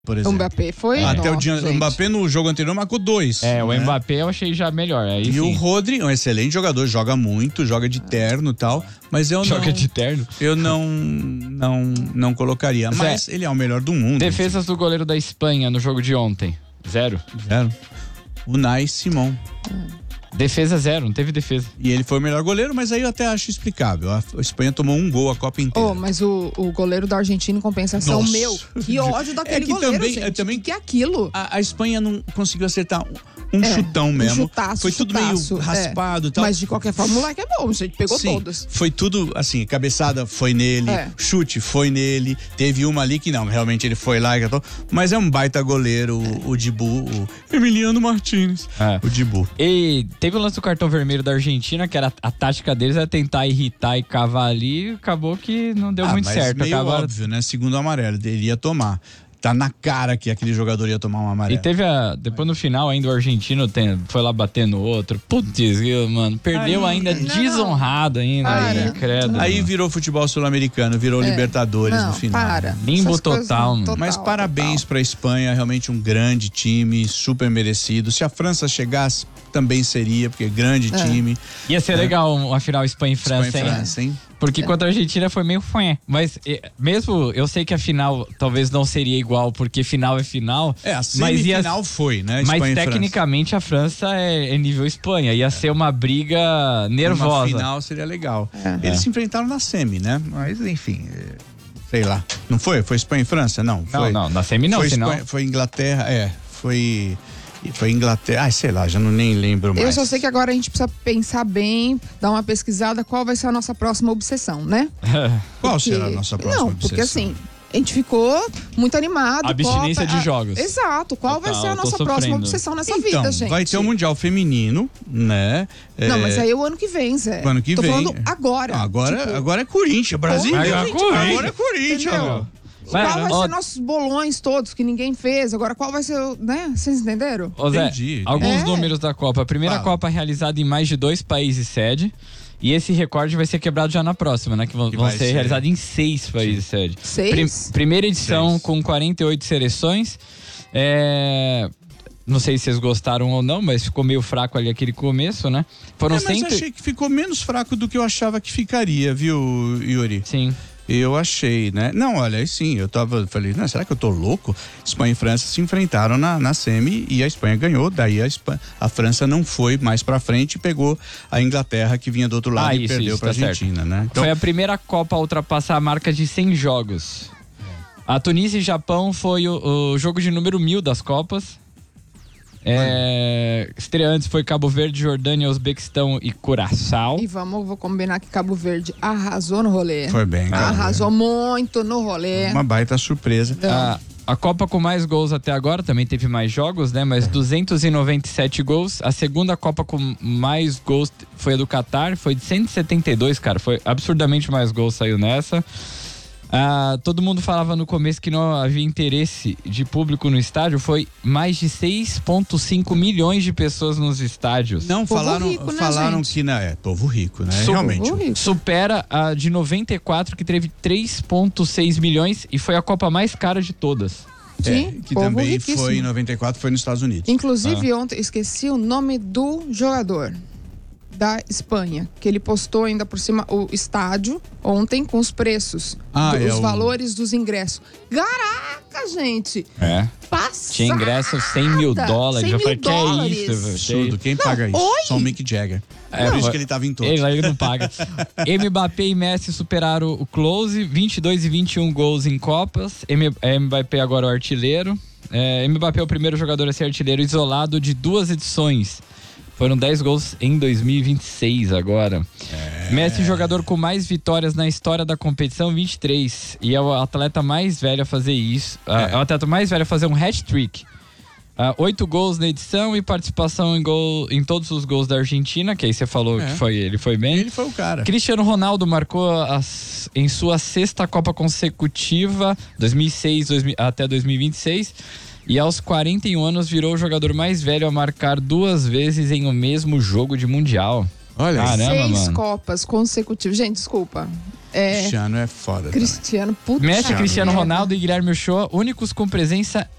por exemplo. O Mbappé foi. Até o Mbappé no jogo anterior marcou 2. O Mbappé eu achei já melhor. Aí e sim. o Rodri é um excelente jogador, joga muito, joga de terno e tal, mas joga de terno? Eu não colocaria, mas ele é o melhor do mundo. Defesas do goleiro da Espanha no jogo de ontem. 0. Unai Simón. Defesa 0, não teve defesa. E ele foi o melhor goleiro, mas aí eu até acho explicável. A Espanha tomou um gol a Copa inteira. Mas o goleiro da Argentina, em compensação, que ódio daquele goleiro, gente. Que é aquilo? A Espanha não conseguiu acertar um chutão mesmo. Foi tudo meio raspado e tal. Mas de qualquer forma, o moleque é bom, gente. Pegou todas. Foi tudo assim, cabeçada foi nele, chute foi nele. Teve uma ali que não, realmente ele foi lá e tal. Mas é um baita goleiro, o Dibu, o Emiliano Martínez. O Dibu. E teve o lance do cartão vermelho da Argentina, que era a tática deles era tentar irritar e cavar ali. Acabou que não deu muito certo. Meio óbvio, né? Segundo o amarelo, ele ia tomar. Tá na cara que aquele jogador ia tomar um amarelo. E teve depois no final ainda o argentino foi lá bater no outro. Putz, mano, perdeu desonrado ainda. Credo. Aí virou futebol sul-americano, virou Libertadores no final. Limbo total, mano. Mas parabéns pra Espanha, realmente um grande time, super merecido. Se a França chegasse, também seria, porque é grande time. Ia ser legal uma final Espanha e França, hein? Porque contra a Argentina foi meio fué. Mas mesmo, eu sei que a final talvez não seria igual, porque final é final. A semifinal foi, né? Espanha mas tecnicamente a França é nível Espanha. Ia ser uma briga nervosa. Uma final seria legal. Eles se enfrentaram na semi, né? Mas enfim, sei lá. Não foi? Foi Espanha e França? Não. Não, na semi não. Foi Inglaterra, foi Inglaterra, sei lá, já nem lembro mais. Eu só sei que agora a gente precisa pensar bem, dar uma pesquisada, qual vai ser a nossa próxima obsessão, né? Qual será a nossa próxima obsessão? Porque assim, a gente ficou muito animado. Abstinência de jogos. Exato. Qual vai ser a nossa próxima obsessão nessa vida, gente? Vai ter o Mundial Feminino, né? Não, mas aí é o ano que vem, Zé. O ano que vem. Tô falando agora. Agora é Corinthians, Brasil. Agora é Corinthians, meu. Qual vai ser nossos bolões todos que ninguém fez? Agora, qual vai ser, né? Vocês entenderam? Zé, alguns números da Copa. A primeira Copa realizada em mais de 2 países sede. E esse recorde vai ser quebrado já na próxima, né? Que vão ser realizados em 6 países sede. 6? Primeira edição com 48 seleções. Não sei se vocês gostaram ou não, mas ficou meio fraco ali aquele começo, né? Mas achei que ficou menos fraco do que eu achava que ficaria, viu, Yuri? Sim. Eu achei, né? Não, olha, sim, falei, será que eu tô louco? Espanha e França se enfrentaram na semi e a Espanha ganhou, daí a França não foi mais pra frente e pegou a Inglaterra que vinha do outro lado e perdeu pra Argentina, né? Então, foi a primeira Copa a ultrapassar a marca de 100 jogos. A Tunísia e Japão foi o jogo de número 1000 das Copas. Estreantes foi Cabo Verde, Jordânia, Uzbequistão e Curaçao. E vou combinar que Cabo Verde arrasou no rolê. Foi bem, arrasou muito no rolê. Uma baita surpresa. A Copa com mais gols até agora, também teve mais jogos, né? Mas 297 gols. A segunda Copa com mais gols foi a do Catar, foi de 172, cara. Foi absurdamente mais gols saiu nessa. Todo mundo falava no começo que não havia interesse de público no estádio. Foi mais de 6,5 milhões de pessoas nos estádios. Não, falaram que povo rico, né? Realmente. Rico. Supera a de 94, que teve 3,6 milhões e foi a Copa mais cara de todas. Sim, que também foi em 94, foi nos Estados Unidos. Inclusive, ontem esqueci o nome do jogador da Espanha, que ele postou ainda por cima o estádio ontem com os preços, os valores dos ingressos. Caraca, gente! Passada. Tinha ingresso $100 mil. Eu falei, que é isso? Absurdo. Quem paga isso? Só o Mick Jagger. Por isso que ele tava em todos. Ele não paga. Mbappé e Messi superaram o close, 22 e 21 gols em Copas. Mbappé agora é o artilheiro. Mbappé é o primeiro jogador a ser artilheiro isolado de 2 edições. Foram 10 gols em 2026 agora. Messi, jogador com mais vitórias na história da competição, 23. E é o atleta mais velho a fazer isso. É o atleta mais velho a fazer um hat-trick. 8 gols na edição e participação em todos os gols da Argentina, que aí você falou que ele foi bem. Ele foi o cara. Cristiano Ronaldo marcou em sua 6ª Copa consecutiva, 2006 até 2026. E aos 41 anos virou o jogador mais velho a marcar 2 vezes em um mesmo jogo de Mundial. Olha, caramba, 6 Copas consecutivas. Gente, desculpa. Cristiano é foda. Cristiano, puta. Messi, Cristiano Ronaldo e Guilherme Ochoa, únicos com presença